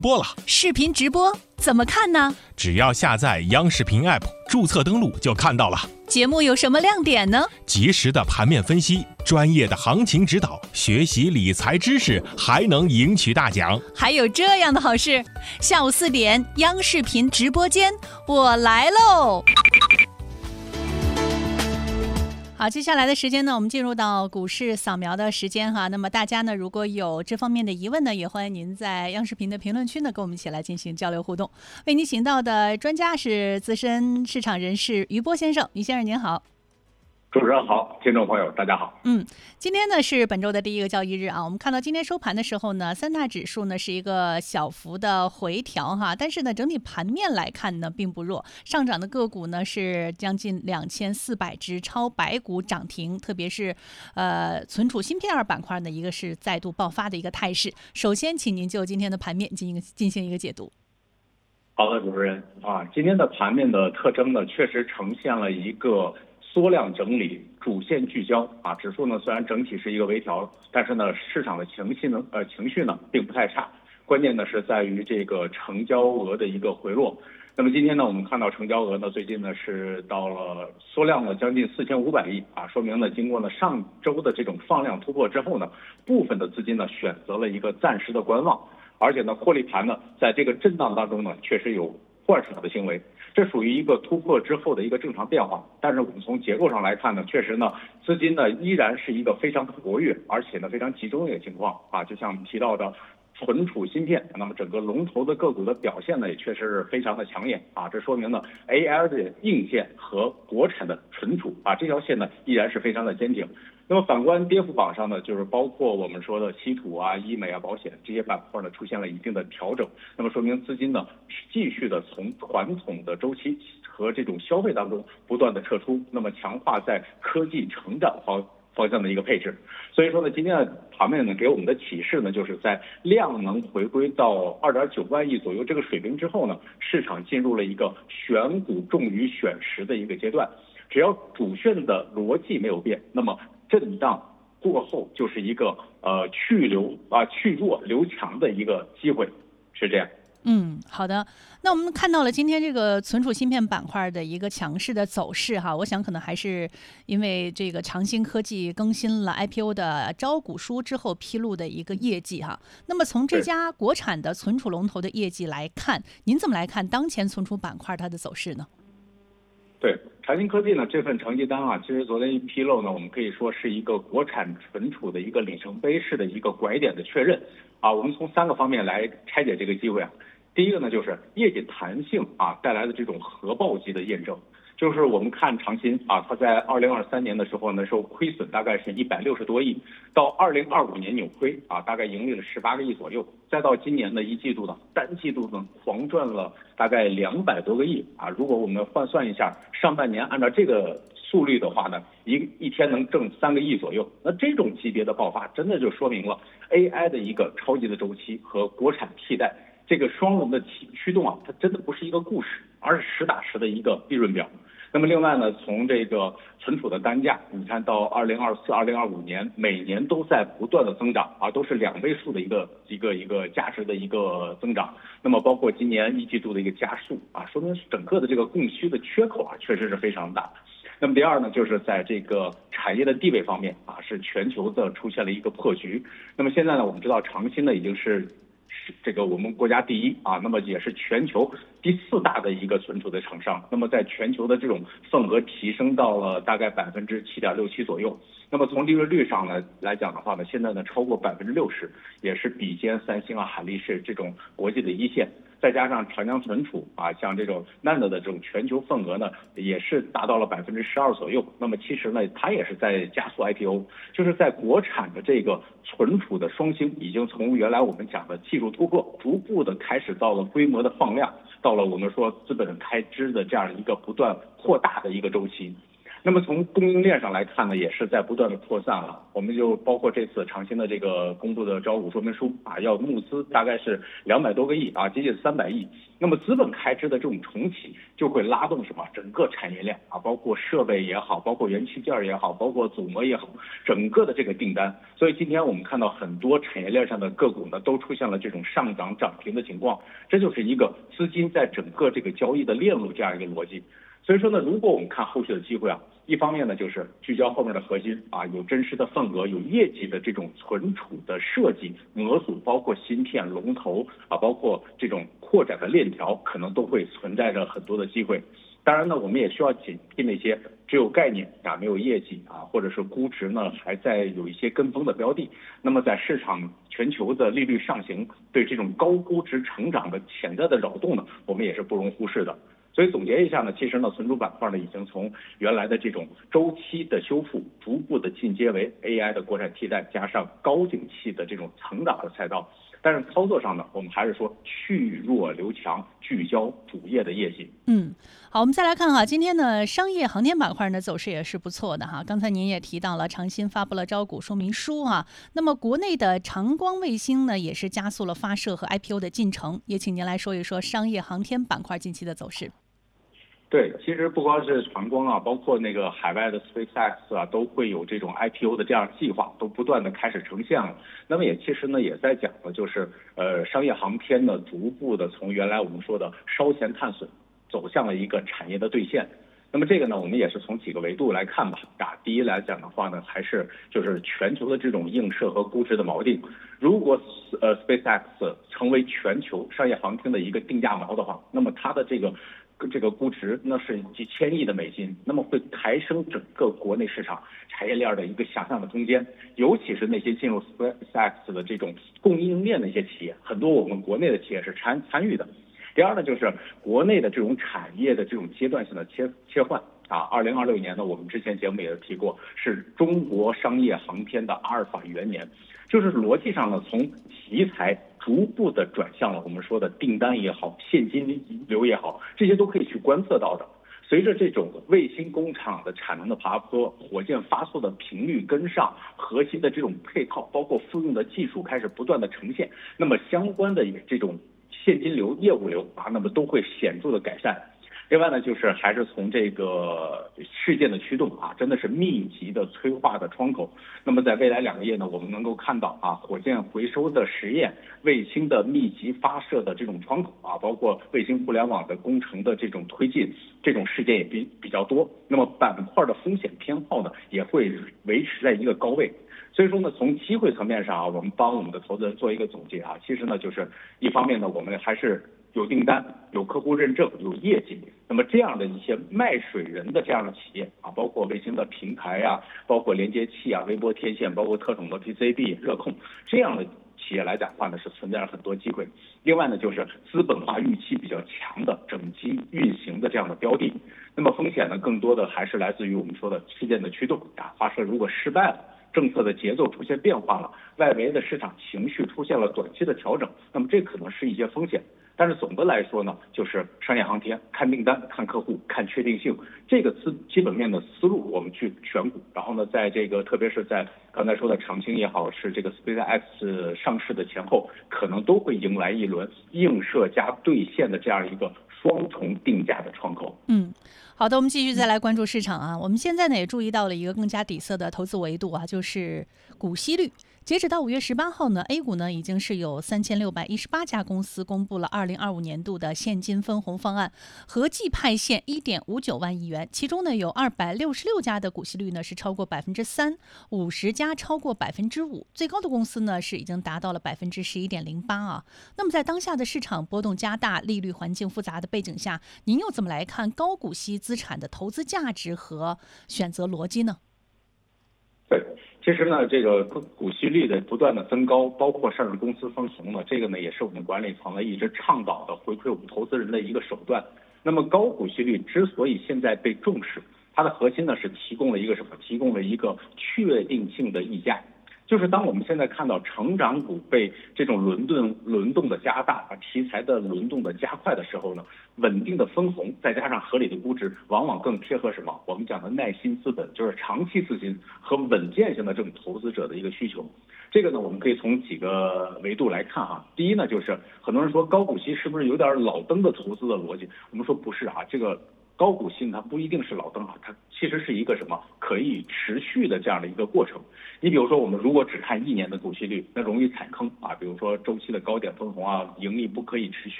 播了。 视频直播怎么看呢？ 只要下载央视频 App， 注册登录就看到了。 节目有什么亮点呢？ 及时的盘面分析，专业的行情指导，学习理财知识，还能赢取大奖。 还有这样的好事，下午4点，央视频直播间，我来喽！好，接下来的时间呢，我们进入到股市扫描的时间哈。那么大家呢，如果有这方面的疑问呢，也欢迎您在央视频的评论区呢，跟我们一起来进行交流互动。为您请到的专家是资深市场人士于波先生，于先生您好。 主持人好，听众朋友大家好。 今天呢是本周的第一个交易日啊。我们看到今天收盘的时候呢，三大指数呢是一个小幅的回调哈，但是呢整体盘面来看呢并不弱，上涨的个股呢是将近2400只，超百股涨停，特别是存储芯片板块呢一个是再度爆发的一个态势。首先，请您就今天的盘面进行一个解读。 好的，主持人啊，今天的盘面的特征呢，确实呈现了一个缩量整理，主线聚焦啊。指数呢虽然整体是一个微调，但是呢市场的情绪呢并不太差。关键呢是在于这个成交额的一个回落。那么今天呢，我们看到成交额呢最近呢是到了缩量了将近4500亿啊，说明呢经过呢上周的这种放量突破之后呢，部分的资金呢选择了一个暂时的观望，而且呢获利盘呢在这个震荡当中呢确实有换手的行为。这属于一个突破之后的一个正常变化，但是我们从结构上来看呢，确实呢，资金呢依然是一个非常活跃，而且呢非常集中的一个情况啊。就像提到的存储芯片，那么整个龙头的个股的表现呢，也确实是非常的抢眼啊。这说明呢 AI 的硬件和国产的存储啊这条线呢依然是非常的坚挺。那么反观跌幅榜上呢，就是包括我们说的稀土啊、医美啊、保险这些板块呢，出现了一定的调整。那么说明资金呢继续的从传统的周期和这种消费当中不断的撤出，那么强化在科技成长方向的一个配置。所以说呢，今天的盘面呢给我们的启示呢，就是在量能回归到2.9万亿左右这个水平之后呢，市场进入了一个选股重于选时的一个阶段。只要主线的逻辑没有变，那么震荡过后就是一个去弱留强的一个机会，是这样。 好的。那我们看到了今天这个存储芯片板块的一个强势的走势哈，我想可能还是因为这个长兴科技更新了 IPO 的招股书之后披露的一个业绩哈。那么从这家国产的存储龙头的业绩来看，您怎么来看当前存储板块它的走势呢？ 对，长兴科技呢这份成绩单啊，其实昨天一披露呢，我们可以说是一个国产存储的一个里程碑式的一个拐点的确认啊。我们从3个方面来拆解这个机会啊。第一个呢，就是业绩弹性啊带来的这种核爆级的验证。就是我们看长兴啊，它在2023年的时候呢，受亏损大概是160多亿，到2025年扭亏啊，大概盈利了18个亿左右，再到今年的1季度呢，单季度呢狂赚了大概200多个亿啊。如果我们换算一下，上半年按照这个速率的话呢，一天能挣3个亿左右。那这种级别的爆发，真的就说明了 AI 的一个超级的周期和国产替代这个双轮的驱动啊，它真的不是一个故事，而是实打实的一个利润表。那么另外呢，从这个存储的单价，你看到2024、2025年每年都在不断的增长啊，都是2位数的一个价值的一个增长。那么包括今年1季度的一个加速啊，说明整个的这个供需的缺口啊，确实是非常大。那么第二呢，就是在这个产业的地位方面啊，是全球的出现了一个破局。那么现在呢，我们知道长兴呢已经是这个我们国家第1啊，那么也是全球第4大的一个存储的厂商。那么在全球的这种份额提升到了大概7.67%左右。那么从利润率上来讲的话呢，现在呢超过60%，也是比肩三星啊、海力士这种国际的一线。再加上长江存储啊，像这种 NAND 的这种全球份额呢，也是达到了12%左右。那么其实呢，它也是在加速 IPO， 就是在国产的这个存储的双星，已经从原来我们讲的技术突破，逐步的开始到了规模的放量，到了我们说资本开支的这样一个不断扩大的一个周期。 那么从供应链上来看呢，也是在不断的扩散了。我们就包括这次长兴的这个公布的招股说明书啊，要募资大概是200多个亿啊，接近300亿。那么资本开支的这种重启，就会拉动什么？整个产业链啊，包括设备也好，包括元器件也好，包括组膜也好，整个的这个订单。所以今天我们看到很多产业链上的个股呢，都出现了这种上涨涨停的情况，这就是一个资金在整个这个交易的链路这样一个逻辑。所以说呢，如果我们看后续的机会啊，一方面呢就是聚焦后面的核心啊，有真实的份额、有业绩的这种存储的设计模组，包括芯片龙头啊，包括这种扩展的链条，可能都会存在着很多的机会。当然呢，我们也需要警惕那些只有概念啊，没有业绩啊，或者是估值呢还在有一些跟风的标的。那么在市场全球的利率上行对这种高估值成长的潜在的扰动呢，我们也是不容忽视的。所以总结一下呢，其实呢，存储板块呢已经从原来的这种周期的修复，逐步的进阶为 AI 的国产替代，加上高景气的这种成长的赛道。但是操作上呢，我们还是说去弱留强，聚焦主业的业绩。 好，我们再来看哈，今天呢，商业航天板块呢走势也是不错的哈。刚才您也提到了长兴发布了招股说明书哈，那么国内的长光卫星呢也是加速了发射和 IPO 的进程，也请您来说一说商业航天板块近期的走势。 对，其实不光是长光啊，包括那个海外的 SpaceX 啊，都会有这种 IPO 的这样计划，都不断的开始呈现了。那么其实呢，也在讲的就是商业航天呢，逐步的从原来我们说的烧钱探索，走向了一个产业的兑现。那么这个呢，我们也是从几个维度来看吧。第一来讲的话呢，还是就是全球的这种映射和估值的锚定。如果SpaceX 成为全球商业航天的一个定价锚的话，那么它的这个估值那是几千亿的美金，那么会抬升整个国内市场产业链的一个想象的空间，尤其是那些进入 SpaceX 的这种供应链的一些企业，很多我们国内的企业是参与的。第二呢，就是国内的这种产业的这种阶段性的切换啊。2026年呢，我们之前节目也提过，是中国商业航天的阿尔法元年，就是逻辑上呢，从题材逐步的转向了我们说的订单也好，现金流也好，这些都可以去观测到的。随着这种卫星工厂的产能的爬坡，火箭发射的频率跟上，核心的这种配套，包括复用的技术开始不断的呈现，那么相关的这种现金流、业务流啊，那么都会显著的改善。另外呢，就是还是从这个事件的驱动啊，真的是密集的催化的窗口。那么在未来2个月呢，我们能够看到啊，火箭回收的实验、卫星的密集发射的这种窗口啊，包括卫星互联网的工程的这种推进，这种事件也比较多。那么板块的风险偏好呢，也会维持在一个高位。所以说呢，从机会层面上啊，我们帮我们的投资人做一个总结啊，其实呢，就是一方面呢，我们还是有订单、有客户认证、有业绩，那么这样的一些卖水人的这样的企业啊，包括卫星的平台啊，包括连接器啊、微波天线，包括特种的 PCB 热控这样的企业来讲的话呢，是存在了很多机会。另外呢，就是资本化预期比较强的整机运行的这样的标的，那么风险呢，更多的还是来自于我们说的事件的驱动啊，发射如果失败了，政策的节奏出现变化了，外围的市场情绪出现了短期的调整，那么这可能是一些风险。但是总的来说呢，就是商业航天看订单、看客户、看确定性，这个基本面的思路我们去选股。然后呢，在这个特别是在刚才说的长兴也好，是这个 SpaceX 上市的前后，可能都会迎来一轮映射加兑现的这样一个双重定价的窗口。 好的，我们继续再来关注市场啊。我们现在呢也注意到了一个更加底色的投资维度啊，就是股息率。截止到5月18号呢 ，A 股呢已经是有3618家公司公布了2025年度的现金分红方案，合计派现1.59万亿元。其中呢有266家的股息率呢是超过3%，50家超过5%，最高的公司呢是已经达到了11.08%啊。那么在当下的市场波动加大、利率环境复杂的背景下，您又怎么来看高股息资产的投资价值和选择逻辑呢？ 对，其实呢，这个股息率的不断的增高，包括上市公司分红呢，这个呢也是我们管理层呢一直倡导的回馈我们投资人的一个手段。那么高股息率之所以现在被重视，它的核心呢是提供了一个什么？提供了一个确定性的溢价。 就是当我们现在看到成长股被这种轮动的加大，题材的轮动的加快的时候呢，稳定的分红再加上合理的估值，往往更贴合什么？我们讲的耐心资本，就是长期资金和稳健型的这种投资者的一个需求。这个呢，我们可以从几个维度来看哈。第一呢，就是很多人说高股息是不是有点老登的投资的逻辑？我们说不是啊，这个高股息它不一定是老登啊，它其实是一个什么可以持续的这样的一个过程。你比如说，我们如果只看1年的股息率，那容易踩坑啊，比如说周期的高点分红啊，盈利不可以持续。